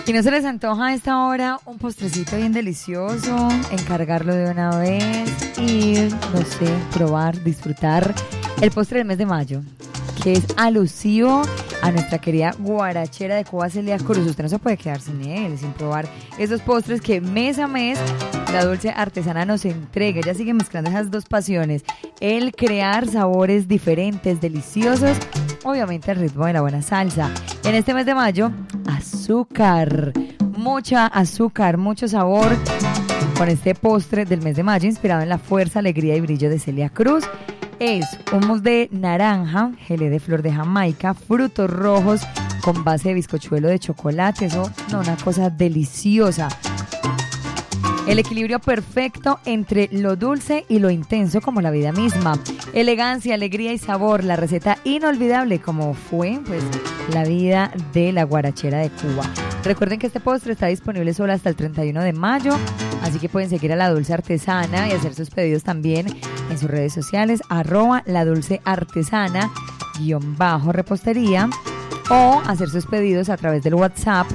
¿Y no se les antoja a esta hora un postrecito bien delicioso? Encargarlo de una vez y, no sé, probar, disfrutar el postre del mes de mayo, que es alusivo a nuestra querida guarachera de Cuba, Celia Cruz. Usted no se puede quedar sin él, sin probar esos postres que mes a mes la dulce artesana nos entrega. Ella sigue mezclando esas dos pasiones, el crear sabores diferentes, deliciosos, obviamente al ritmo de la buena salsa. En este mes de mayo, azúcar, mucha azúcar, mucho sabor con este postre del mes de mayo inspirado en la fuerza, alegría y brillo de Celia Cruz. Es un mousse de naranja, gelé de flor de Jamaica, frutos rojos con base de bizcochuelo de chocolate. Eso, no, una cosa deliciosa. El equilibrio perfecto entre lo dulce y lo intenso como la vida misma. Elegancia, alegría y sabor. La receta inolvidable como fue pues la vida de la guarachera de Cuba. Recuerden que este postre está disponible solo hasta el 31 de mayo. Así que pueden seguir a La Dulce Artesana y hacer sus pedidos también en sus redes sociales. @ladulceartesana _repostería. O hacer sus pedidos a través del WhatsApp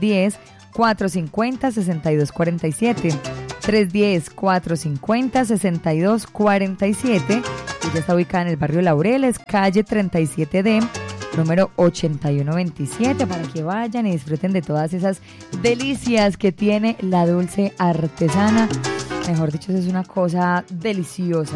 310-450-6247. 310-450-6247. Ella está ubicada en el barrio Laureles, calle 37D, número 8127, para que vayan y disfruten de todas esas delicias que tiene La Dulce Artesana. Mejor dicho, es una cosa deliciosa.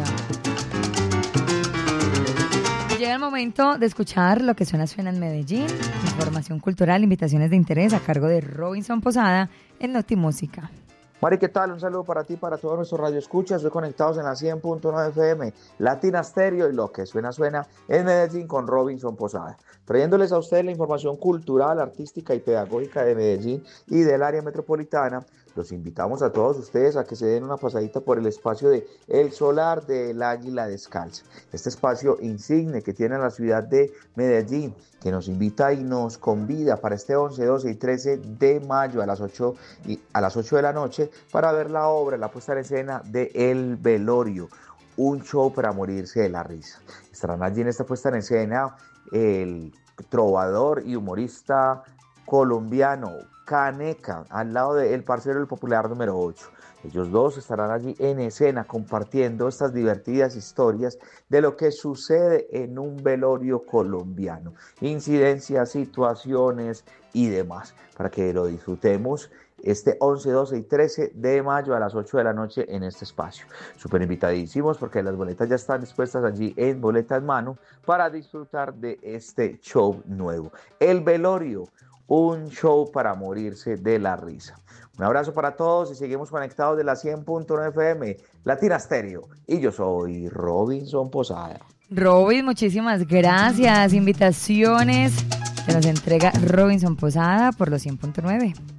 Llega el momento de escuchar lo que suena en Medellín. Información cultural, invitaciones de interés a cargo de Robinson Posada en Notimúsica. Mari, ¿qué tal? Un saludo para ti, para todos nuestros radioescuchas. Estoy conectados en la 100.9 FM, Latina Stereo, y lo que suena en Medellín con Robinson Posada. Trayéndoles a ustedes la información cultural, artística y pedagógica de Medellín y del área metropolitana. Los invitamos a todos ustedes a que se den una pasadita por el espacio de El Solar del Águila Descalza. Este espacio insigne que tiene la ciudad de Medellín, que nos invita y nos convida para este 11, 12 y 13 de mayo a las 8 de la noche para ver la obra, la puesta en escena de El Velorio, un show para morirse de la risa. Estarán allí en esta puesta en escena el trovador y humorista colombiano Caneca, al lado del parcero del Popular número 8. Ellos dos estarán allí en escena compartiendo estas divertidas historias de lo que sucede en un velorio colombiano, incidencias, situaciones y demás, para que lo disfrutemos este 11, 12 y 13 de mayo a las 8 de la noche en este espacio. Súper invitadísimos porque las boletas ya están dispuestas allí en Boleta en Mano para disfrutar de este show nuevo. El Velorio, un show para morirse de la risa. Un abrazo para todos y seguimos conectados de la 100.9 FM, Latina Stereo. Y yo soy Robinson Posada. Robin, muchísimas gracias. Invitaciones que nos entrega Robinson Posada por los 100.9.